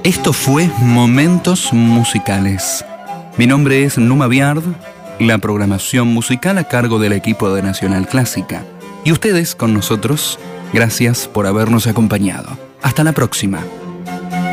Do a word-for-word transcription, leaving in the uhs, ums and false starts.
Esto fue Momentos Musicales. Mi nombre es Numa Biard, la programación musical a cargo del equipo de Nacional Clásica. Y ustedes con nosotros, gracias por habernos acompañado. Hasta la próxima.